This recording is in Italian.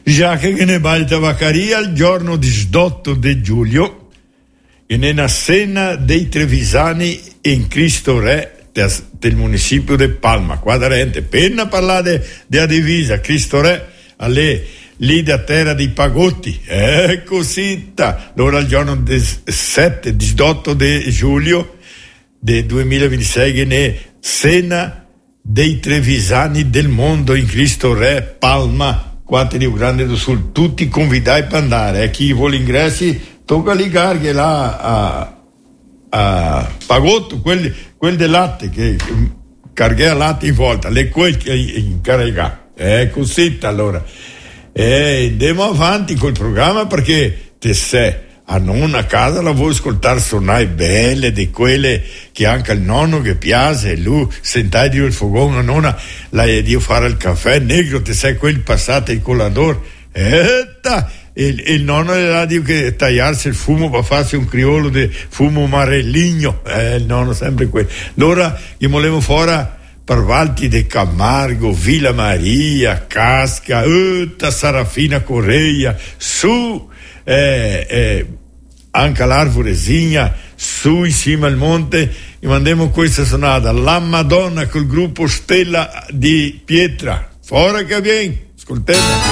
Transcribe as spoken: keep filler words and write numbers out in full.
già che ne balta Vaccaria il giorno diciotto di giugno, che nella scena dei Trevisani in Cristo Re del municipio di Palma, qua da Rente, penna parlare della divisa, Cristo Re, alle lì da terra dei Pagotti, eh, cosita, allora il giorno sette, diciotto di giugno del duemilaventisei, che ne scena dei Trevisani del mondo in Cristo Re, Palma, qua di Rio Grande do Sul, tutti convidati per andare, eh, chi vuole ingressi, tocca ligare là a a Pagotto, quelli, quelli del latte che carga latte in volta, le quel che incarica, è così allora. E andiamo avanti col programma perché te sei a non a casa la vuoi ascoltare suonare belle di quelle che anche il nonno che piace, lui sentai dio il fogone, la nonna la dio fare il caffè negro, te sei quelli passati il colador, etta il, il nonno le radio che tagliarsi il fumo per farsi un criolo di fumo marelligno, eh, il nonno sempre quello. Allora io volevo fuori per Valti de Camargo, Villa Maria, Casca, utta Sarafina Correia, su eh, eh, anche l'Arvoresigna, su insieme al monte, e mandiamo questa sonata, La Madonna col gruppo Stella di Pietra, fuori che viene, ascoltiamo.